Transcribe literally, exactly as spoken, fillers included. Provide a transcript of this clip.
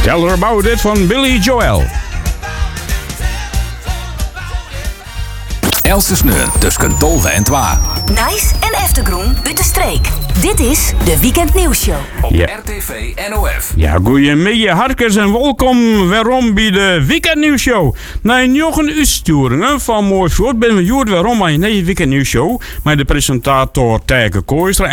Tell Her About It van Billy Joel. Else Sneun tussen Dolve en Twa. Nice en Eftergroen uit de streek. Dit is de Weekend Nieuws Show. Op Ja. R T V N O F. Ja, goeiemiddag, harkers en welkom weerom bij de Weekend Nieuws Show. Na een jongen uitsturingen van Mooi Voort ben we juist weerom aan een nieuwe Weekend Nieuws Show met de presentator Tijke Kooistra